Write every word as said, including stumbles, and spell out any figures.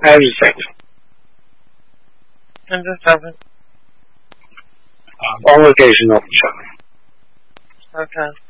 Everything. And the seven. Um, on location, officer. Okay.